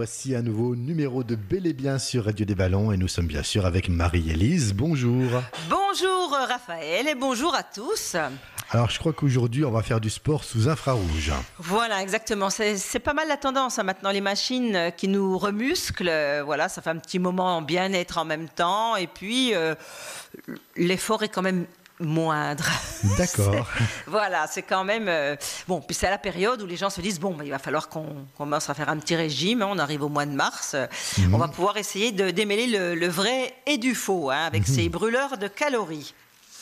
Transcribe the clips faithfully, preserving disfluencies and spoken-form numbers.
voici un nouveau numéro de Bel et Bien sur Radio des Ballons et nous sommes bien sûr avec Marie-Élise. Bonjour. Bonjour Raphaël et bonjour à tous. Alors je crois qu'aujourd'hui on va faire du sport sous infrarouge. Voilà, exactement. C'est, c'est pas mal la tendance hein, maintenant, les machines qui nous remusclent. Voilà, ça fait un petit moment bien-être en même temps et puis euh, l'effort est quand même moindre. D'accord. C'est, voilà, c'est quand même... Euh, bon, puis c'est à la période où les gens se disent, bon, bah, il va falloir qu'on commence à faire un petit régime. Hein, on arrive au mois de mars. Mmh. On va pouvoir essayer de démêler le, le vrai et du faux, hein, avec mmh. ces brûleurs de calories.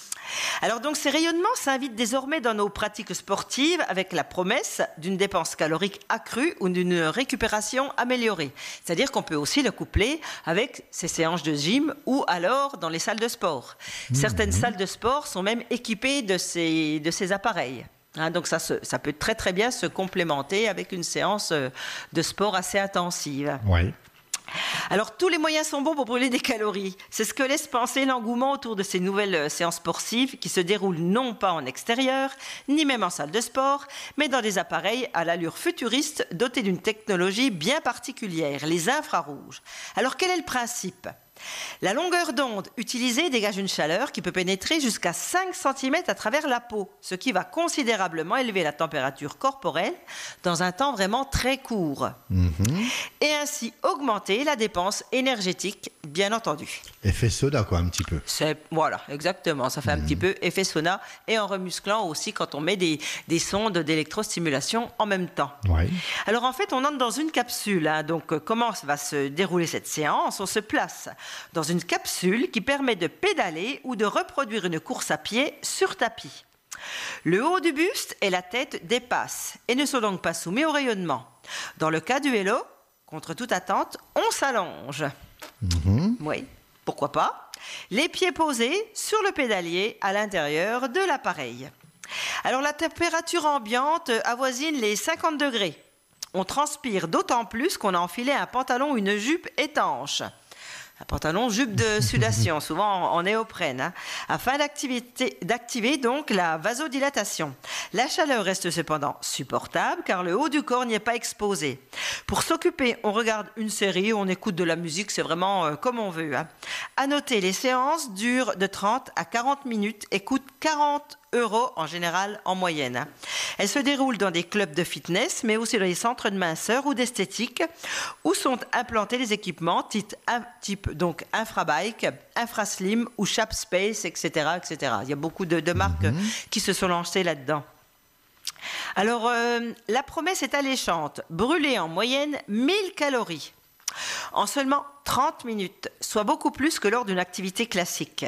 Alors donc ces rayonnements s'invitent désormais dans nos pratiques sportives avec la promesse d'une dépense calorique accrue ou d'une récupération améliorée. C'est-à-dire qu'on peut aussi le coupler avec ces séances de gym ou alors dans les salles de sport. Mmh. Certaines salles de sport sont même équipées de ces, de ces appareils. Hein, donc ça, se, ça peut très très bien se complémenter avec une séance de sport assez intensive. Oui. Alors, tous les moyens sont bons pour brûler des calories. C'est ce que laisse penser l'engouement autour de ces nouvelles séances sportives qui se déroulent non pas en extérieur, ni même en salle de sport, mais dans des appareils à l'allure futuriste dotés d'une technologie bien particulière, les infrarouges. Alors, quel est le principe ? La longueur d'onde utilisée dégage une chaleur qui peut pénétrer jusqu'à cinq centimètres à travers la peau, ce qui va considérablement élever la température corporelle dans un temps vraiment très court. Mmh. Et ainsi augmenter la dépense énergétique, bien entendu. Effet sauna, quoi, un petit peu. C'est, voilà, exactement. Ça fait mmh. un petit peu effet sauna et en remusclant aussi quand on met des, des sondes d'électrostimulation en même temps. Ouais. Alors en fait, on entre dans une capsule. Hein, donc euh, comment va se dérouler cette séance ? On se place dans une capsule qui permet de pédaler ou de reproduire une course à pied sur tapis. Le haut du buste et la tête dépassent et ne sont donc pas soumis au rayonnement. Dans le cas du vélo, contre toute attente, on s'allonge. Mmh. Oui, pourquoi pas. Les pieds posés sur le pédalier à l'intérieur de l'appareil. Alors la température ambiante avoisine les cinquante degrés. On transpire d'autant plus qu'on a enfilé un pantalon ou une jupe étanche. Un pantalon, jupe de sudation, souvent en néoprène, hein, afin d'activer donc la vasodilatation. La chaleur reste cependant supportable car le haut du corps n'y est pas exposé. Pour s'occuper, on regarde une série, on écoute de la musique, c'est vraiment euh, comme on veut. Hein. À noter, les séances durent de trente à quarante minutes et coûtent quarante euros en général en moyenne. Hein. Elles se déroulent dans des clubs de fitness, mais aussi dans les centres de minceur ou d'esthétique, où sont implantés les équipements type, type donc Infrabike, Infraslim ou Shapspace, et cetera, et cetera. Il y a beaucoup de, de marques mmh. qui se sont lancées là-dedans. Alors, euh, la promesse est alléchante. Brûler en moyenne mille calories en seulement trente minutes, soit beaucoup plus que lors d'une activité classique.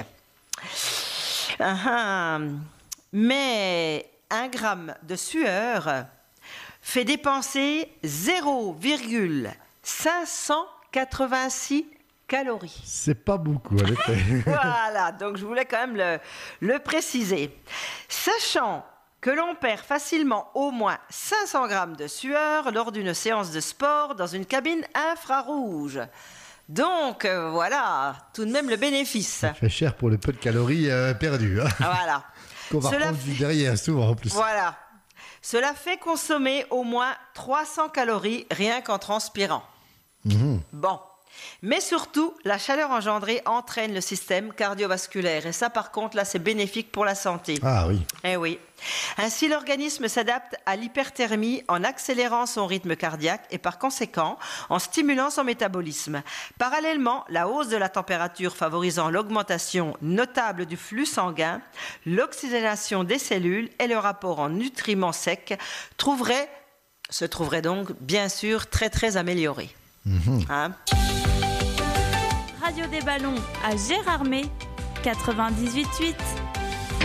Uh-huh. Mais un gramme de sueur fait dépenser zéro virgule cinq cent quatre-vingt-six calories. C'est pas beaucoup, en effet. Voilà, donc je voulais quand même le, le préciser. Sachant que l'on perd facilement au moins cinq cents grammes de sueur lors d'une séance de sport dans une cabine infrarouge. Donc, euh, voilà, tout de même le bénéfice. Ça fait cher pour le peu de calories euh, perdues. Hein. Voilà. Qu'on va Cela prendre fait... du derrière, souvent en plus. Voilà. Cela fait consommer au moins trois cents calories rien qu'en transpirant. Mmh. Bon. Mais surtout, la chaleur engendrée entraîne le système cardiovasculaire. Et ça, par contre, là, c'est bénéfique pour la santé. Ah oui. Eh oui. Ainsi, l'organisme s'adapte à l'hyperthermie en accélérant son rythme cardiaque et par conséquent, en stimulant son métabolisme. Parallèlement, la hausse de la température favorisant l'augmentation notable du flux sanguin, l'oxygénation des cellules et le rapport en nutriments secs trouverait, se trouverait donc, bien sûr, très, très amélioré. Mmh. Hein? Radio des Ballons à Gérardmer, quatre-vingt-dix-huit virgule huit.